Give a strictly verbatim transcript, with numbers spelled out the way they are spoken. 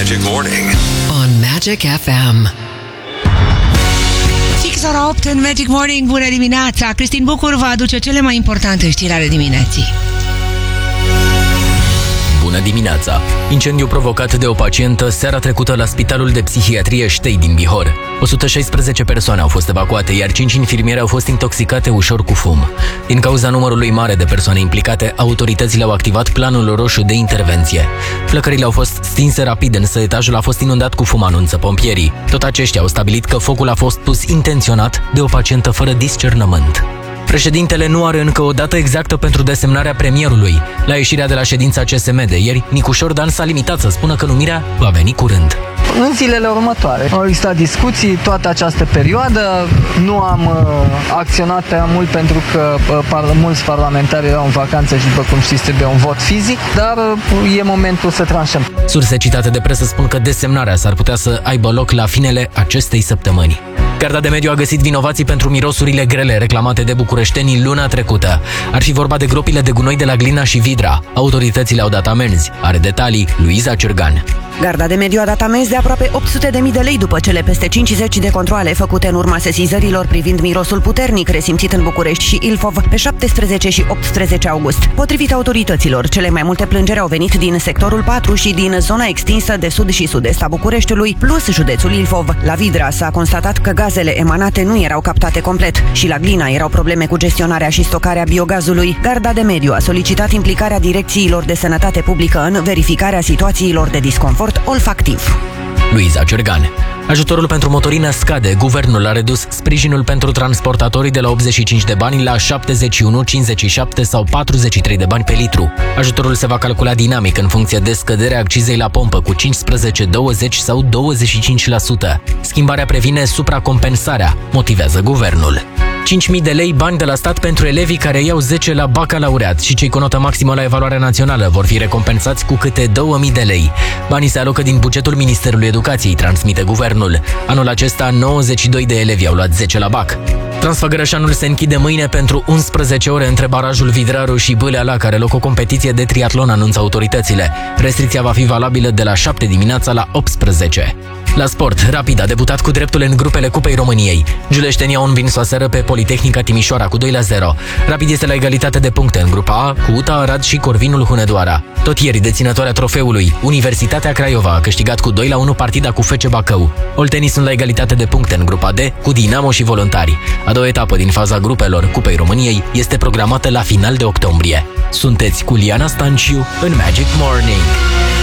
Magic Morning on Magic F M. Fix ora opt în Magic Morning. Bună dimineața! Cristin Bucur vă aduce cele mai importante știri ale dimineții. Bună dimineața! Incendiu provocat de o pacientă seara trecută la Spitalul de Psihiatrie Ștei din Bihor. o sută șaisprezece persoane au fost evacuate, iar cinci infirmiere au fost intoxicate ușor cu fum. Din cauza numărului mare de persoane implicate, autoritățile au activat planul roșu de intervenție. Flăcările au fost stinse rapid, însă etajul a fost inundat cu fum, anunță pompierii. Tot aceștia au stabilit că focul a fost pus intenționat de o pacientă fără discernământ. Președintele nu are încă o dată exactă pentru desemnarea premierului. La ieșirea de la ședința C S M de ieri, Nicu Dan s-a limitat să spună că numirea va veni curând. În zilele următoare au existat discuții toată această perioadă, nu am uh, acționat prea mult pentru că uh, par, mulți parlamentari erau în vacanță și, după cum știți, trebuie un vot fizic, dar uh, e momentul să tranșăm. Surse citate de presă spun că desemnarea s-ar putea să aibă loc la finele acestei săptămâni. Garda de Mediu a găsit vinovații pentru mirosurile grele reclamate de bucureștenii luna trecută. Ar fi vorba de gropile de gunoi de la Glina și Vidra. Autoritățile au dat amenzi. Are detalii Luiza Cergan. Garda de Mediu a dat amenzi de aproape opt sute de mii de lei după cele peste cincizeci de controale făcute în urma sesizărilor privind mirosul puternic resimțit în București și Ilfov pe șaptesprezece și optsprezece august. Potrivit autorităților, cele mai multe plângeri au venit din sectorul patru și din zona extinsă de sud și sud-est a Bucureștiului, plus județul Ilfov. La Vidra s-a constatat că gazele emanate nu erau captate complet și la Glina erau probleme cu gestionarea și stocarea biogazului. Garda de Mediu a solicitat implicarea direcțiilor de sănătate publică în verificarea situațiilor de disconfort olfactiv. Luiza Cergan. Ajutorul pentru motorină scade. Guvernul a redus sprijinul pentru transportatorii de la optzeci și cinci de bani la șaptezeci și unu, cincizeci și șapte sau patruzeci și trei de bani pe litru. Ajutorul se va calcula dinamic în funcție de scăderea accizei la pompă cu cincisprezece, douăzeci sau douăzeci și cinci la sută. Schimbarea previne supracompensarea, motivează guvernul. cinci mii de lei bani de la stat pentru elevii care iau zece la bacalaureat și cei cu notă maximă la evaluarea națională vor fi recompensați cu câte două mii de lei. Banii se alocă din bugetul Ministerului Educației, transmite guvernul. Anul acesta, nouăzeci și doi de elevi au luat zece la bac. Transfăgărășanul se închide mâine pentru unsprezece ore între barajul Vidraru și Bâleala, care loc o competiție de triatlon, anunță autoritățile. Restricția va fi valabilă de la șapte dimineața la optsprezece. La sport, Rapid a debutat cu dreptul în grupele Cupei României. Giuleștenii au învins aseară pe Politehnica Timișoara cu doi la zero. Rapid este la egalitate de puncte în grupa A cu U T A Arad și Corvinul Hunedoara. Tot ieri, deținătoarea trofeului, Universitatea Craiova, a câștigat cu doi la unu partida cu F C Bacău. Oltenii sunt la egalitate de puncte în grupa D cu Dinamo și Voluntari. A doua etapă din faza grupelor Cupei României este programată la final de octombrie. Sunteți cu Liana Stanciu în Magic Morning.